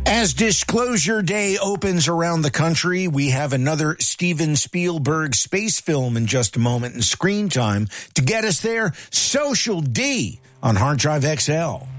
As Disclosure Day opens around the country, we have another Steven Spielberg space film in just a moment in screen time. To get us there, Social D on Hard Drive XL.